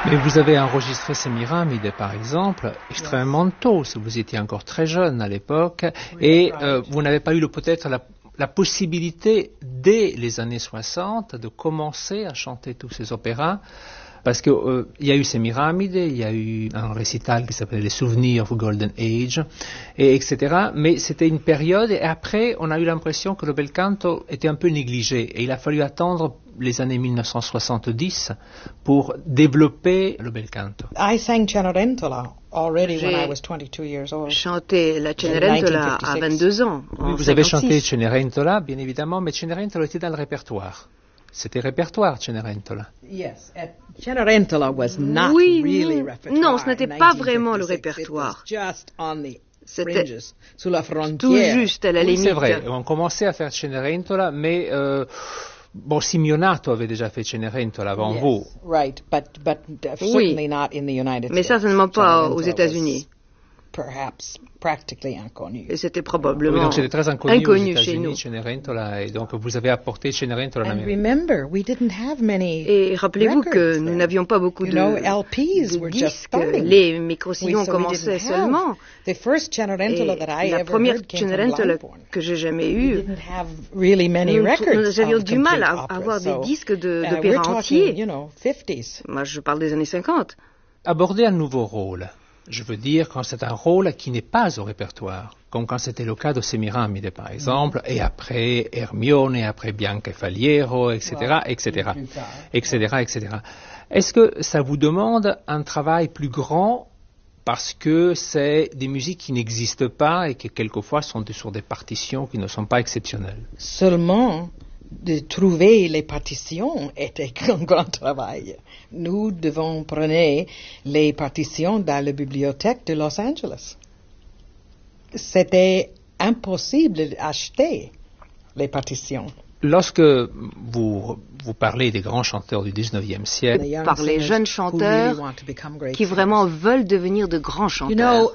Mais vous avez enregistré Semiramis, par exemple, extrêmement tôt, si vous étiez encore très jeune à l'époque, et vous n'avez pas eu peut-être la possibilité, dès les années 60, de commencer à chanter tous ces opéras, parce qu'il y a eu Semiramide, il y a eu un récital qui s'appelait Les Souvenirs of Golden Age, etc. Mais c'était une période, et après, on a eu l'impression que le bel canto était un peu négligé, et il a fallu attendre les années 1970 pour développer le bel canto. I sang Cenerentola already when I was 22 years old. J'ai chanté la Cenerentola à 22 ans. Oui, vous avez chanté Cenerentola, bien évidemment, mais Cenerentola était dans le répertoire. C'était répertoire, Cenerentola. Yes, Cenerentola was not really répertoire. Non, ce n'était pas vraiment le répertoire. C'était tout juste à la limite. C'est vrai, on commençait à faire Cenerentola, mais Simeonato avait déjà fait Cenerentola avant vous. Right, but certainly not in the United States. Mais certainement pas aux États-Unis. Perhaps practically inconnu. Et c'était probablement donc c'était très inconnu chez nous. Cenerentola, et donc vous avez apporté Cenerentola en Amérique. Remember, we didn't have many. Et rappelez-vous que nous n'avions pas beaucoup de disques. Les microsillons commençaient seulement. The first Cenerentola that I la ever première heard came from Cenerentola Glyndebourne. que j'ai jamais eue, nous avions du mal à avoir des disques d'opéra entiers. Moi, je parle des années 50. Aborder un nouveau rôle. Je veux dire, quand c'est un rôle qui n'est pas au répertoire, comme quand c'était le cas de Semiramide, par exemple, et après Hermione, et après Bianca Faliero, etc., etc., etc., etc. Est-ce que ça vous demande un travail plus grand parce que c'est des musiques qui n'existent pas et qui quelquefois sont sur des partitions qui ne sont pas exceptionnelles? Seulement de trouver les partitions était un grand travail. Nous devons prendre les partitions dans la bibliothèque de Los Angeles. C'était impossible d'acheter les partitions. Lorsque vous parlez des grands chanteurs du 19e siècle, par les jeunes chanteurs qui vraiment veulent devenir de grands chanteurs.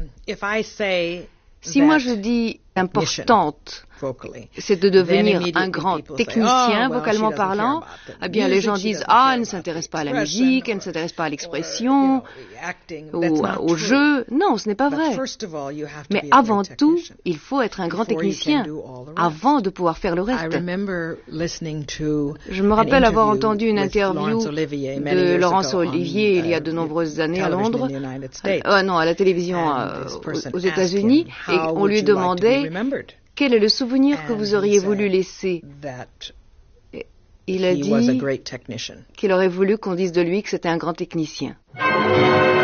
Si moi je dis importante, c'est de devenir un grand technicien vocalement parlant, eh bien les gens disent elle ne s'intéresse pas à la musique, elle ne s'intéresse pas à l'expression ou au jeu. Non, ce n'est pas vrai. Mais avant tout, il faut être un grand technicien avant de pouvoir faire le reste. Je me rappelle avoir entendu une interview de Laurence Olivier il y a de nombreuses années à Londres, à la télévision aux États-Unis, et on lui demandait quel est le souvenir que vous auriez voulu laisser. Il a dit qu'il aurait voulu qu'on dise de lui que c'était un grand technicien.